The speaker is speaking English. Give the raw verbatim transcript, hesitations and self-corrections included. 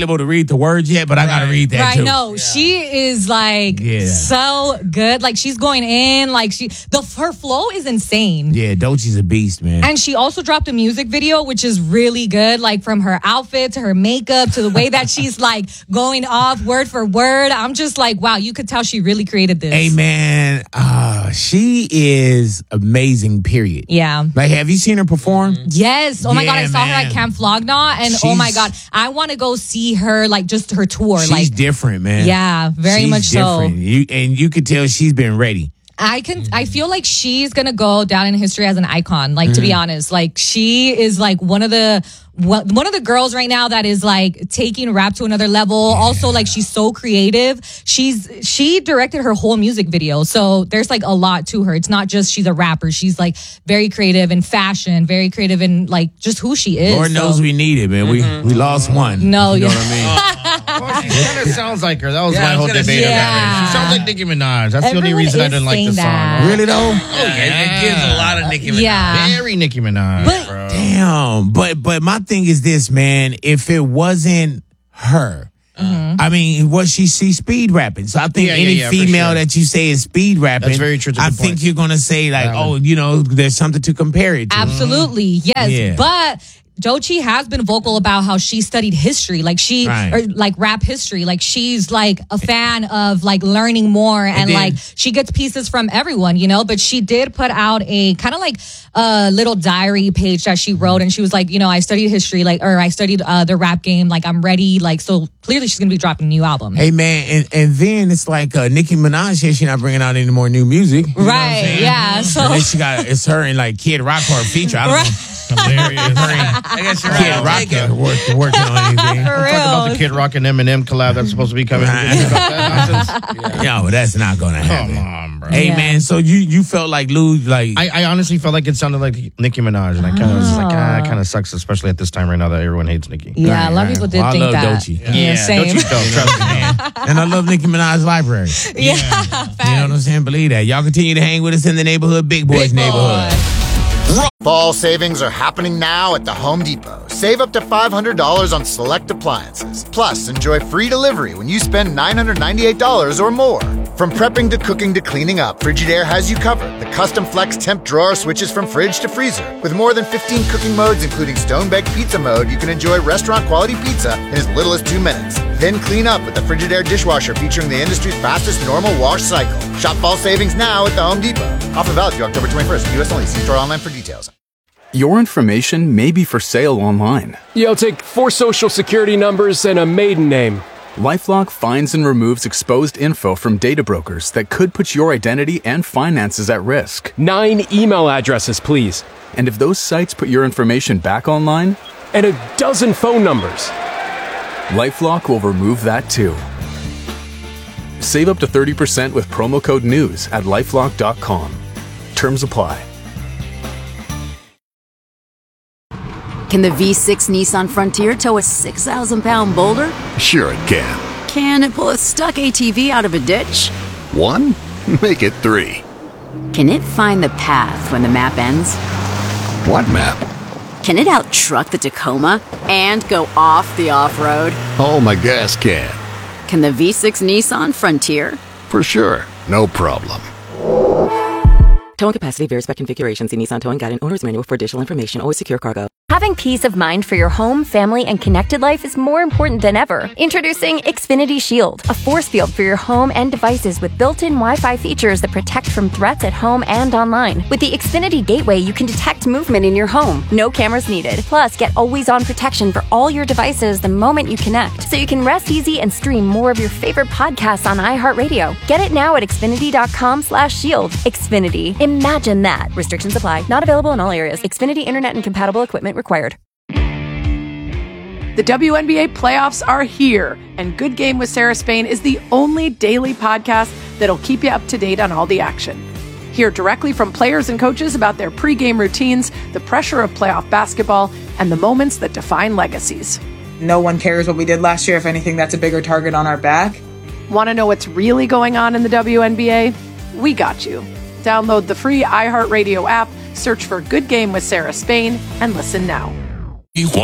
available to read the words yet, but I got to read that right, too. No, yeah. she is like yeah. so good. Like she's going in. Like she, the her flow is insane. Yeah, Doechie's a beast, man. And she also dropped a music video, which is really good. Like from her outfit to her makeup to the way that she's like going off word for word. I'm just like, wow, you could tell she really created this. Hey, man, uh, she is amazing, period. Yeah. Like, have you seen her perform? Yes. Oh, my yeah, God. I saw man. her at Camp Flognaw. And she's, oh, my God. I want to go see her, like, just her tour. She's like, different, man. Yeah, very she's much different. so. You, and you could tell she's been ready. I can. I feel like she's gonna go down in history as an icon. Like mm-hmm. to be honest, like she is like one of the one of the girls right now that is like taking rap to another level. Yeah. Also, like she's so creative. She's she directed her whole music video, so there's like a lot to her. It's not just she's a rapper. She's like very creative in fashion, very creative in like just who she is. Lord so. knows we need it, man. Mm-hmm. We we lost one. No, you know yeah. what I mean. Well, she kind of sounds like her. That was yeah, my whole debate yeah. about her. She sounds like Nicki Minaj. That's Everyone the only reason I didn't like the that. song. Really though? Oh, yeah, yeah. It gives a lot of Nicki Minaj. Yeah. Very Nicki Minaj, but, bro. Damn. But but my thing is this, man. If it wasn't her, mm-hmm. I mean, was she see speed rapping? So I think yeah, any yeah, yeah, female sure. that you say is speed rapping, that's very true. I think point. you're gonna say like, yeah, oh, you know, there's something to compare it to. Absolutely, yes. Yeah. But Doechii has been vocal about how she studied history, like she, right. or like rap history, like she's like a fan of like learning more, and, and then, like she gets pieces from everyone, you know. But she did put out a kind of like a little diary page that she wrote, and she was like, you know, I studied history, like, or I studied uh, the rap game, like I'm ready, like so clearly she's gonna be dropping a new album. Hey man, and, and then it's like uh, Nicki Minaj here, she's not bringing out any more new music, you right? Yeah, so and then she got it's her and like Kid Rock for a feature. I don't right. know. Hilarious. I guess you're Kid right. Rock is work, working on anything. For real. Talk about the Kid Rock and Eminem collab that's supposed to be coming. yeah. Yo, that's not gonna happen. Come on, bro. Hey yeah. man, so you you felt like Lou, like I, I honestly felt like it sounded like Nicki Minaj, and I kind of was like, ah, it kind of sucks, especially at this time right now that everyone hates Nicki. Yeah, a lot of people did well, I think love that. Doechii. Yeah, Yeah, same. Doechii's dope, trust me, man. And I love Nicki Minaj's library. Yeah, you know what I'm saying? Believe that. Y'all continue to hang with us in the neighborhood, Big Boys Big neighborhood. Boy. Fall savings are happening now at the Home Depot. Save up to five hundred dollars on select appliances. Plus, enjoy free delivery when you spend nine hundred ninety-eight dollars or more. From prepping to cooking to cleaning up, Frigidaire has you covered. The custom flex temp drawer switches from fridge to freezer. With more than fifteen cooking modes, including stone-baked pizza mode, you can enjoy restaurant-quality pizza in as little as two minutes. Then clean up with the Frigidaire dishwasher featuring the industry's fastest normal wash cycle. Shop fall savings now at the Home Depot. Offer valid through October twenty-first. U S only. See store online for details. Your information may be for sale online. Yeah, I'll take four social security numbers and a maiden name. LifeLock finds and removes exposed info from data brokers that could put your identity and finances at risk. Nine email addresses, please. And if those sites put your information back online? And a dozen phone numbers. LifeLock will remove that too. Save up to thirty percent with promo code NEWS at lifelock dot com. Terms apply. Can the V six Nissan Frontier tow a six thousand pound boulder? Sure it can. Can it pull a stuck A T V out of a ditch? One? Make it three. Can it find the path when the map ends? What map? Can it out-truck the Tacoma and go off the off-road? Oh, my gas can. Can the V six Nissan Frontier? For sure. No problem. Towing capacity varies by configuration. See Nissan Towing Guide and Owner's Manual for additional information. Always secure cargo. Having peace of mind for your home, family, and connected life is more important than ever. Introducing Xfinity Shield, a force field for your home and devices with built-in Wi-Fi features that protect from threats at home and online. With the Xfinity Gateway, you can detect movement in your home. No cameras needed. Plus, get always-on protection for all your devices the moment you connect, so you can rest easy and stream more of your favorite podcasts on iHeartRadio. Get it now at xfinity.com slash shield. Xfinity. Imagine that. Restrictions apply. Not available in all areas. Xfinity Internet and compatible equipment required. The W N B A playoffs are here, and Good Game with Sarah Spain is the only daily podcast that'll keep you up to date on all the action. Hear directly from players and coaches about their pregame routines, the pressure of playoff basketball, and the moments that define legacies. No one cares what we did last year. If anything, that's a bigger target on our back. Want to know what's really going on in the W N B A? We got you. Download the free iHeartRadio app, search for Good Game with Sarah Spain, and listen now.